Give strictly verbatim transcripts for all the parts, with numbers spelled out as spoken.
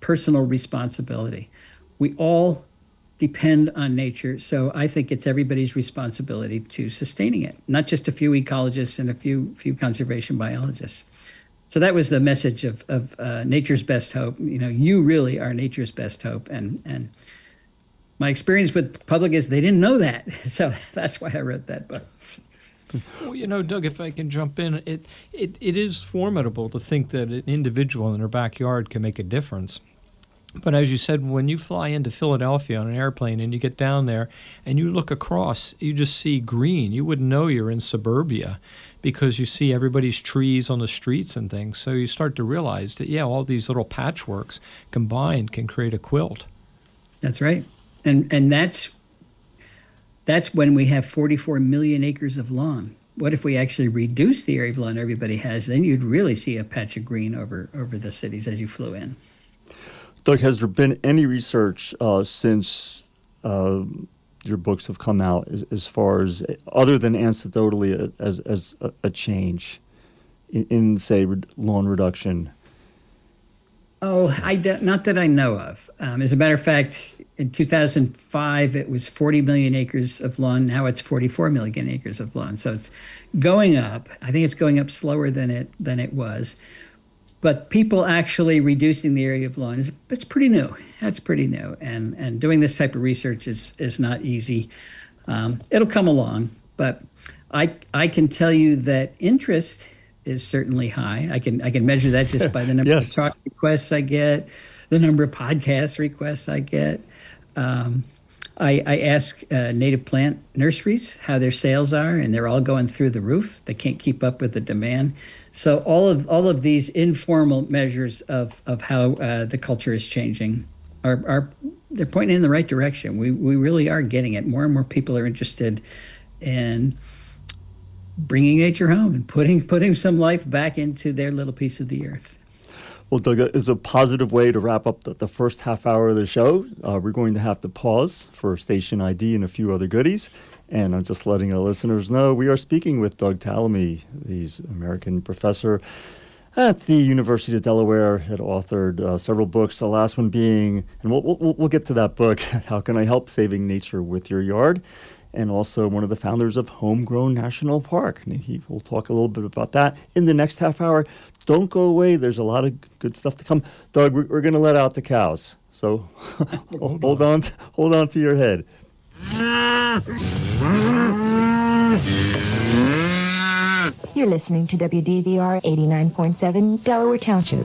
personal responsibility. We all depend on nature, so I think it's everybody's responsibility to sustaining it, not just a few ecologists and a few few conservation biologists. So that was the message of, of uh, nature's best hope. You know, you really are nature's best hope. And, and my experience with public is they didn't know that. So that's why I wrote that book. Well, you know, Doug, if I can jump in, it, it, it is formidable to think that an individual in their backyard can make a difference. But as you said, when you fly into Philadelphia on an airplane and you get down there and you look across, you just see green. You wouldn't know you're in suburbia because you see everybody's trees on the streets and things. So you start to realize that, yeah, all these little patchworks combined can create a quilt. That's right. And and that's that's when we have forty-four million acres of lawn. What if we actually reduce the area of lawn everybody has? Then you'd really see a patch of green over, over the cities as you flew in. Doug, has there been any research uh, since uh, your books have come out as, as far as, other than anecdotally, as, as a, a change in, in, say, re- lawn reduction? Oh, I do, not that I know of. Um, as a matter of fact, in two thousand five, it was forty million acres of lawn. Now it's forty-four million acres of lawn. So it's going up. I think it's going up slower than it than it was. But people actually reducing the area of lawn is it's pretty new. That's pretty new, and and doing this type of research is is not easy. Um, it'll come along, but I I can tell you that interest is certainly high. I can I can measure that just by the number yes. of talk requests I get, the number of podcast requests I get. Um, I, I ask uh, native plant nurseries how their sales are, and they're all going through the roof. They can't keep up with the demand. So all of all of these informal measures of of how uh, the culture is changing are are they're pointing in the right direction. We we really are getting it. More and more people are interested in bringing nature home and putting putting some life back into their little piece of the earth. Well, Doug, it's a positive way to wrap up the, the first half hour of the show. Uh, we're going to have to pause for station I D and a few other goodies. And I'm just letting our listeners know we are speaking with Doug Tallamy. He's an American professor at the University of Delaware, had authored uh, several books, the last one being, and we'll, we'll, we'll get to that book, How Can I Help Saving Nature with Your Yard? And also one of the founders of Homegrown National Park. And he will talk a little bit about that in the next half hour. Don't go away. There's a lot of good stuff to come. Doug, we're, we're going to let out the cows. So hold, hold on. To, hold on to your head. You're listening to W D V R eighty-nine point seven Delaware Township.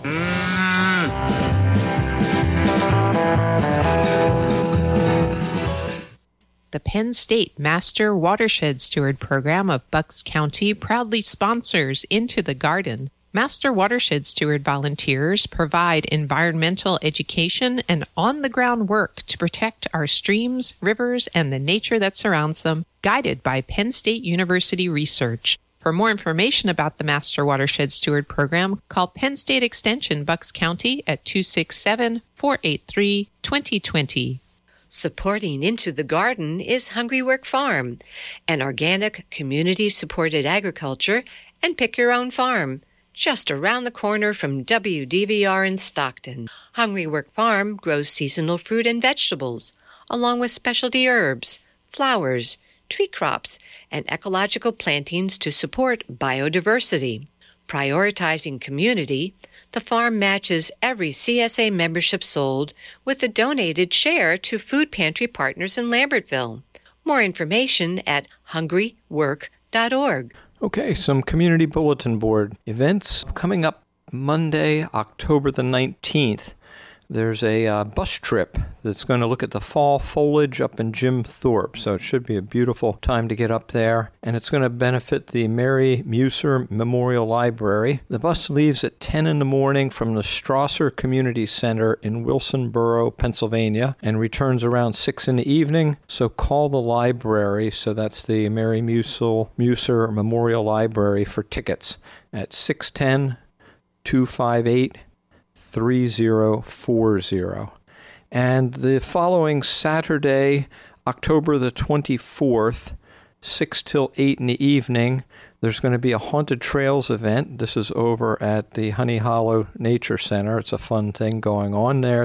The Penn State Master Watershed Steward Program of Bucks County proudly sponsors Into the Garden. Master Watershed Steward volunteers provide environmental education and on-the-ground work to protect our streams, rivers, and the nature that surrounds them, guided by Penn State University research. For more information about the Master Watershed Steward Program, call Penn State Extension Bucks County at two six seven, four eight three, two zero two zero. Supporting Into the Garden is Hungry Work Farm, an organic, community-supported agriculture and pick-your-own farm, just around the corner from W D V R in Stockton. Hungry Work Farm grows seasonal fruit and vegetables, along with specialty herbs, flowers, tree crops, and ecological plantings to support biodiversity. Prioritizing community, the farm matches every C S A membership sold with a donated share to food pantry partners in Lambertville. More information at hungry work dot org. Okay, some community bulletin board events coming up Monday, October the nineteenth. There's a uh, bus trip that's going to look at the fall foliage up in Jim Thorpe, so it should be a beautiful time to get up there, and it's going to benefit the Mary Muser Memorial Library. The bus leaves at ten in the morning from the Strasser Community Center in Wilsonboro, Pennsylvania, and returns around six in the evening, so call the library, so that's the Mary Muser, Muser Memorial Library, for tickets at six one zero, two five eight, three zero four zero. And the following Saturday, October the twenty-fourth, six till eight in the evening, there's going to be a Haunted Trails event. This is over at the Honey Hollow Nature Center. It's a fun thing going on there.